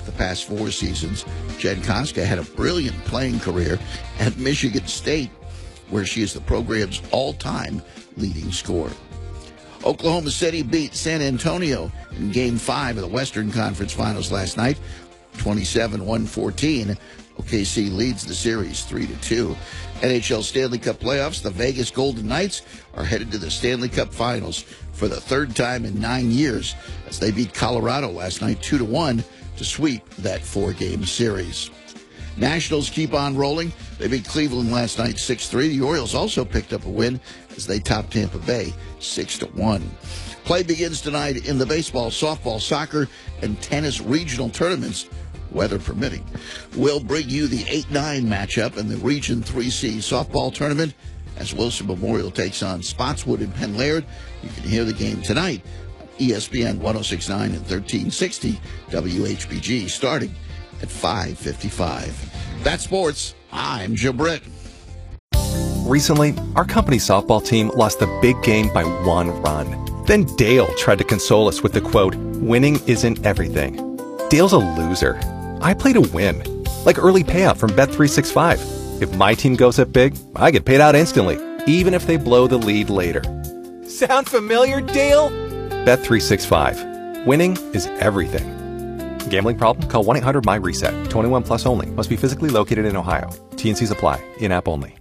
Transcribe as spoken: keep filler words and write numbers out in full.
the past four seasons. Jen Koska had a brilliant playing career at Michigan State, where she is the program's all-time leading scorer. Oklahoma City beat San Antonio in Game five of the Western Conference Finals last night, twenty-seven one fourteen. O K C leads the series three to two. N H L Stanley Cup playoffs, the Vegas Golden Knights are headed to the Stanley Cup Finals for the third time in nine years as they beat Colorado last night two to one to sweep that four-game series. Nationals keep on rolling. They beat Cleveland last night six three. The Orioles also picked up a win as they topped Tampa Bay six to one. Play begins tonight in the baseball, softball, soccer, and tennis regional tournaments, weather permitting. We'll bring you the eight nine matchup in the Region three C softball tournament as Wilson Memorial takes on Spotswood and Penn Laird. You can hear the game tonight on E S P N ten sixty-nine and thirteen sixty W H B G starting at five fifty-five. That's sports. I'm Joe Britt. Recently, our company's softball team lost the big game by one run. Then Dale tried to console us with the quote, "Winning isn't everything." Dale's a loser. I play to win, like early payout from Bet three sixty-five. If my team goes up big, I get paid out instantly, even if they blow the lead later. Sound familiar, Dale? Bet three sixty-five. Winning is everything. Gambling problem? Call one eight hundred M Y RESET. twenty-one plus only. Must be physically located in Ohio. T and Cs apply. In-app only.